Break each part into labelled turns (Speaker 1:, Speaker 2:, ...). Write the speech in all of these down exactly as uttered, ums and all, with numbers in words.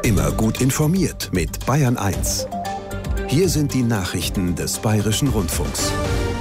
Speaker 1: Immer gut informiert mit Bayern eins. Hier sind die Nachrichten des Bayerischen Rundfunks.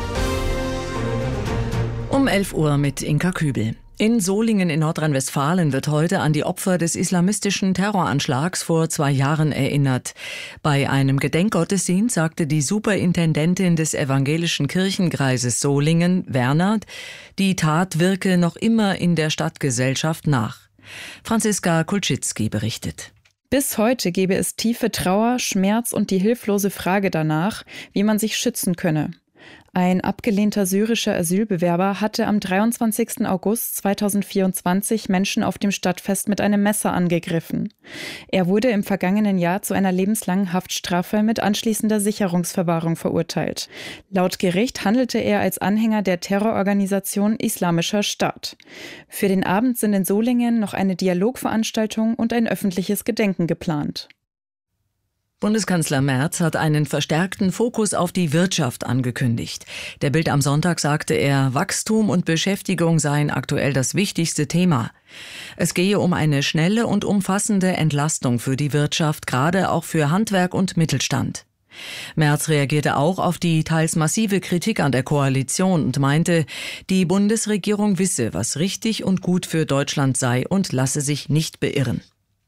Speaker 2: Um elf Uhr mit Inka Kübel. In Solingen in Nordrhein-Westfalen wird heute an die Opfer des islamistischen Terroranschlags vor zwei Jahren erinnert. Bei einem Gedenkgottesdienst sagte die Superintendentin des evangelischen Kirchenkreises Solingen, Werner, die Tat wirke noch immer in der Stadtgesellschaft nach. Franziska Kulczycki berichtet.
Speaker 3: Bis heute gebe es tiefe Trauer, Schmerz und die hilflose Frage danach, wie man sich schützen könne. Ein abgelehnter syrischer Asylbewerber hatte am dreiundzwanzigsten August zweitausendvierundzwanzig Menschen auf dem Stadtfest mit einem Messer angegriffen. Er wurde im vergangenen Jahr zu einer lebenslangen Haftstrafe mit anschließender Sicherungsverwahrung verurteilt. Laut Gericht handelte er als Anhänger der Terrororganisation Islamischer Staat. Für den Abend sind in Solingen noch eine Dialogveranstaltung und ein öffentliches Gedenken geplant.
Speaker 2: Bundeskanzler Merz hat einen verstärkten Fokus auf die Wirtschaft angekündigt. Der Bild am Sonntag sagte er, Wachstum und Beschäftigung seien aktuell das wichtigste Thema. Es gehe um eine schnelle und umfassende Entlastung für die Wirtschaft, gerade auch für Handwerk und Mittelstand. Merz reagierte auch auf die teils massive Kritik an der Koalition und meinte, die Bundesregierung wisse, was richtig und gut für Deutschland sei und lasse sich nicht beirren.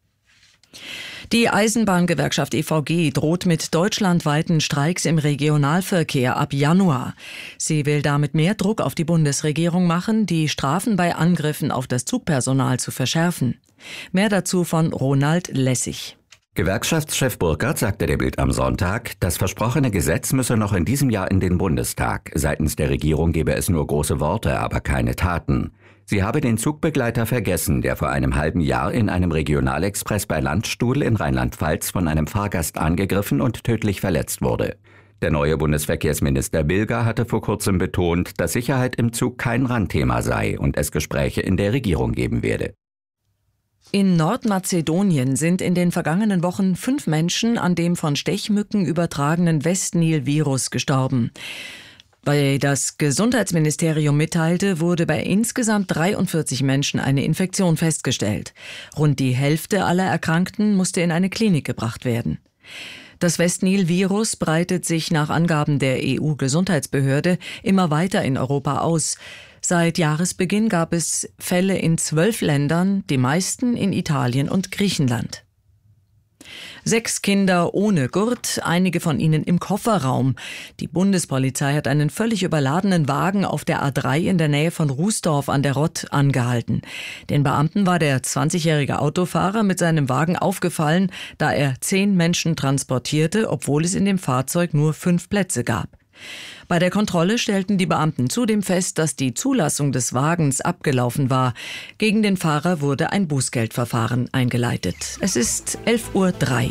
Speaker 2: Die Eisenbahngewerkschaft E V G droht mit deutschlandweiten Streiks im Regionalverkehr ab Januar. Sie will damit mehr Druck auf die Bundesregierung machen, die Strafen bei Angriffen auf das Zugpersonal zu verschärfen. Mehr dazu von Ronald Lessig.
Speaker 4: Gewerkschaftschef Burkhardt sagte der Bild am Sonntag, das versprochene Gesetz müsse noch in diesem Jahr in den Bundestag. Seitens der Regierung gebe es nur große Worte, aber keine Taten. Sie habe den Zugbegleiter vergessen, der vor einem halben Jahr in einem Regionalexpress bei Landstuhl in Rheinland-Pfalz von einem Fahrgast angegriffen und tödlich verletzt wurde. Der neue Bundesverkehrsminister Bilger hatte vor kurzem betont, dass Sicherheit im Zug kein Randthema sei und es Gespräche in der Regierung geben werde.
Speaker 2: In Nordmazedonien sind in den vergangenen Wochen fünf Menschen an dem von Stechmücken übertragenen Westnil-Virus gestorben. Weil das Gesundheitsministerium mitteilte, wurde bei insgesamt dreiundvierzig Menschen eine Infektion festgestellt. Rund die Hälfte aller Erkrankten musste in eine Klinik gebracht werden. Das Westnil-Virus breitet sich nach Angaben der E U-Gesundheitsbehörde immer weiter in Europa aus. Seit Jahresbeginn gab es Fälle in zwölf Ländern, die meisten in Italien und Griechenland. Sechs Kinder ohne Gurt, einige von ihnen im Kofferraum. Die Bundespolizei hat einen völlig überladenen Wagen auf der A drei in der Nähe von Rußdorf an der Rott angehalten. Den Beamten war der zwanzigjährige Autofahrer mit seinem Wagen aufgefallen, da er zehn Menschen transportierte, obwohl es in dem Fahrzeug nur fünf Plätze gab. Bei der Kontrolle stellten die Beamten zudem fest, dass die Zulassung des Wagens abgelaufen war. Gegen den Fahrer wurde ein Bußgeldverfahren eingeleitet. Es ist elf Uhr drei.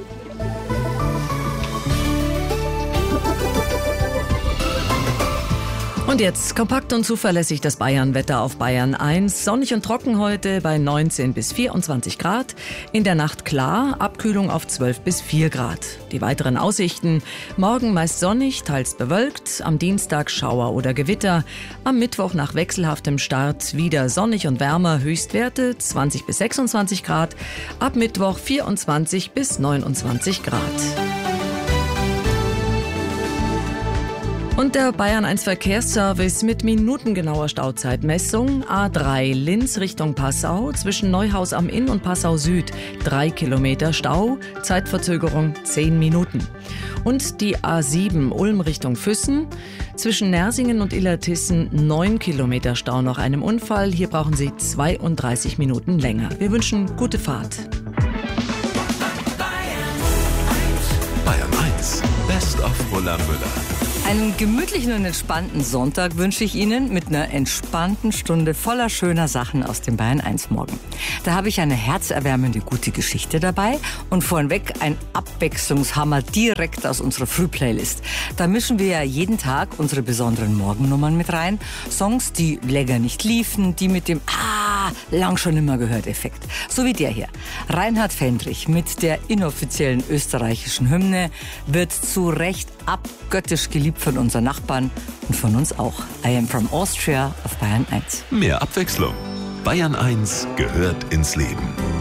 Speaker 2: Und jetzt kompakt und zuverlässig das Bayern-Wetter auf Bayern eins. Sonnig und trocken heute bei neunzehn bis vierundzwanzig Grad. In der Nacht klar, Abkühlung auf zwölf bis vier Grad. Die weiteren Aussichten: morgen meist sonnig, teils bewölkt, am Dienstag Schauer oder Gewitter. Am Mittwoch nach wechselhaftem Start wieder sonnig und wärmer, Höchstwerte zwanzig bis sechsundzwanzig Grad. Ab Mittwoch vierundzwanzig bis neunundzwanzig Grad. Und der Bayern eins Verkehrsservice mit minutengenauer Stauzeitmessung. A drei Linz Richtung Passau, zwischen Neuhaus am Inn und Passau Süd. Drei Kilometer Stau, Zeitverzögerung zehn Minuten. Und die A sieben Ulm Richtung Füssen, zwischen Nersingen und Illertissen neun Kilometer Stau nach einem Unfall. Hier brauchen Sie zweiunddreißig Minuten länger. Wir wünschen gute Fahrt.
Speaker 1: Bayern eins, Best of Roland Müller.
Speaker 5: Einen gemütlichen und entspannten Sonntag wünsche ich Ihnen mit einer entspannten Stunde voller schöner Sachen aus dem Bayern eins Morgen. Da habe ich eine herzerwärmende gute Geschichte dabei und vornweg ein Abwechslungshammer direkt aus unserer Frühplaylist. Da mischen wir ja jeden Tag unsere besonderen Morgennummern mit rein. Songs, die länger nicht liefen, die mit dem Ah, lang schon immer gehört Effekt. So wie der hier. Reinhard Fendrich mit der inoffiziellen österreichischen Hymne wird zu Recht abgöttisch geliebt von unseren Nachbarn und von uns auch. I am from Austria auf Bayern eins.
Speaker 1: Mehr Abwechslung. Bayern eins gehört ins Leben.